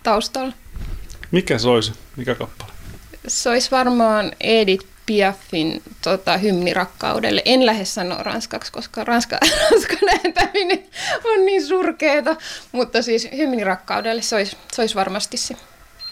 taustalla. Mikä se olisi? Mikä kappale? Se olisi varmaan Edith Piafin hymni rakkaudelle. En lähde sanoa ranskaksi, koska ranskan ääntäminen on niin surkeeta, mutta siis hymni rakkaudelle se olisi varmasti se.